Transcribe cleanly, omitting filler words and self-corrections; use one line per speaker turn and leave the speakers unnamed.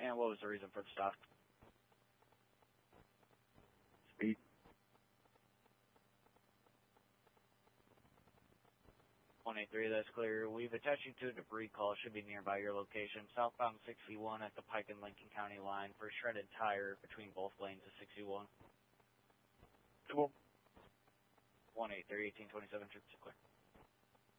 And what was the reason for the stop?
Speed.
183, that's clear. We've attached you to a debris call. Should be nearby your location. Southbound 61 at the Pike and Lincoln County line for a shredded tire between both lanes of 61. 183, 1827, trip to clear.